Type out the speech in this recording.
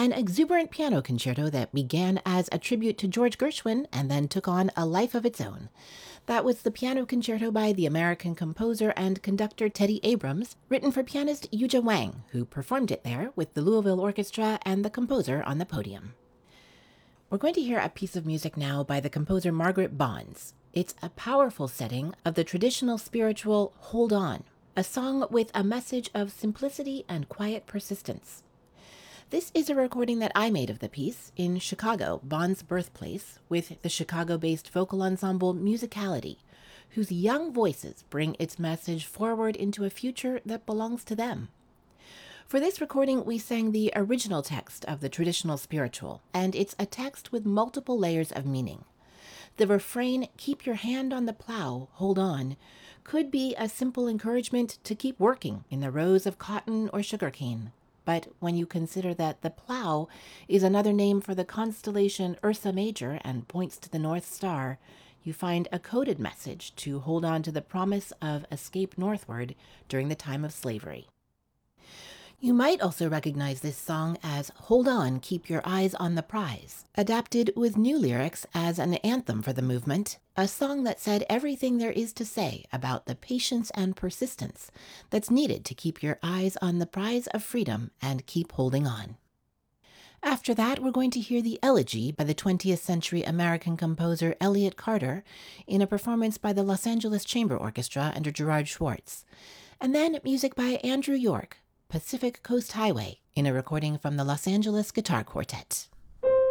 an exuberant piano concerto that began as a tribute to George Gershwin and then took on a life of its own. That was the piano concerto by the American composer and conductor Teddy Abrams, written for pianist Yuja Wang, who performed it there with the Louisville Orchestra and the composer on the podium. We're going to hear a piece of music now by the composer Margaret Bonds. It's a powerful setting of the traditional spiritual Hold On, a song with a message of simplicity and quiet persistence. This is a recording that I made of the piece in Chicago, Bond's birthplace, with the Chicago-based vocal ensemble Musicality, whose young voices bring its message forward into a future that belongs to them. For this recording, we sang the original text of the traditional spiritual, and it's a text with multiple layers of meaning. The refrain, "Keep your hand on the plow, hold on," could be a simple encouragement to keep working in the rows of cotton or sugarcane. But when you consider that the plow is another name for the constellation Ursa Major and points to the North Star, you find a coded message to hold on to the promise of escape northward during the time of slavery. You might also recognize this song as Hold On, Keep Your Eyes on the Prize, adapted with new lyrics as an anthem for the movement, a song that said everything there is to say about the patience and persistence that's needed to keep your eyes on the prize of freedom and keep holding on. After that, we're going to hear the Elegy by the 20th century American composer Elliott Carter in a performance by the Los Angeles Chamber Orchestra under Gerard Schwartz, and then music by Andrew York, Pacific Coast Highway, in a recording from the Los Angeles Guitar Quartet.